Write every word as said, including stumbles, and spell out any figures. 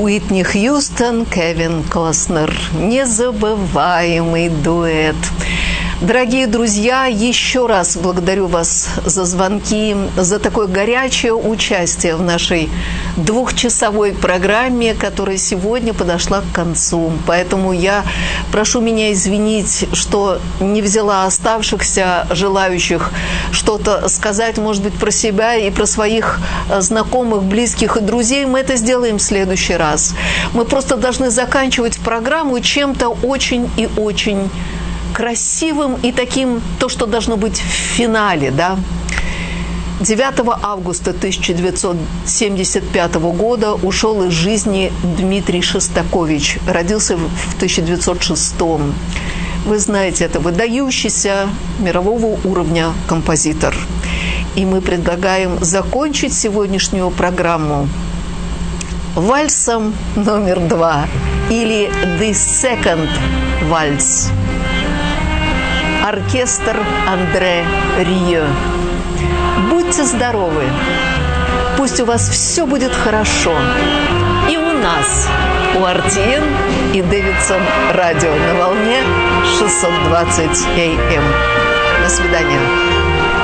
Уитни Хьюстон, Кевин Костнер. Незабываемый дуэт. Дорогие друзья, еще раз благодарю вас за звонки, за такое горячее участие в нашей двухчасовой программе, которая сегодня подошла к концу. Поэтому я прошу меня извинить, что не взяла оставшихся желающих что-то сказать, может быть, про себя и про своих знакомых, близких и друзей. Мы это сделаем в следующий раз. Мы просто должны заканчивать программу чем-то очень и очень красивым и таким, то, что должно быть в финале, да. девятого августа тысяча девятьсот семьдесят пятого года ушел из жизни Дмитрий Шостакович. Родился в тысяча девятьсот шестом. Вы знаете, это выдающийся мирового уровня композитор. И мы предлагаем закончить сегодняшнюю программу вальсом номер два или The Second Waltz. Оркестр Андре Риeu. Будьте здоровы. Пусть у вас все будет хорошо. И у нас, у ар ти эн и Дэвидсон радио на волне шестьсот двадцать эй эм. До свидания.